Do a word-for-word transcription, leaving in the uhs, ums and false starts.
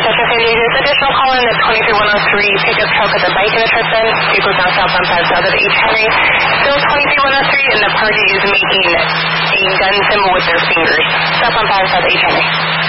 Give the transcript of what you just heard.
Central San Diego's additional call in at twenty-three one oh three, pickup truck with a bike in the Tristan, vehicle down south on five south of H. Henry. Still twenty-three one oh three, and the party is making a gun symbol with their fingers. South on five south H. Henry.